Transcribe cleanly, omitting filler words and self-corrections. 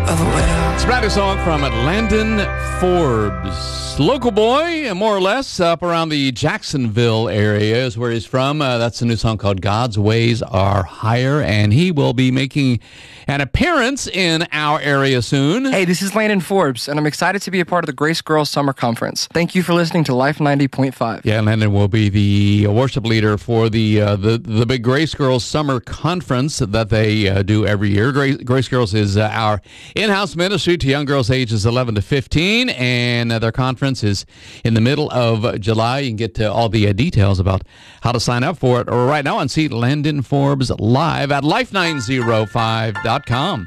of a widow. It's a brand new song from Landon Forbes. Local boy, more or less, up around the Jacksonville area is where he's from. That's a new song called God's Ways Are Higher, and he will be making an appearance in our area soon. Hey, this is Landon Forbes, and I'm excited to be a part of the Grace Girls Summer Conference. Thank you for listening to Life 90.5. Yeah, Landon will be the worship leader for the big Grace Girls Summer Conference that they do every year. Grace Girls is our in-house ministry to young girls ages 11 to 15, and their conference is in the middle of July. You can get all the details about how to sign up for it right now and see Landon Forbes live at life905.com.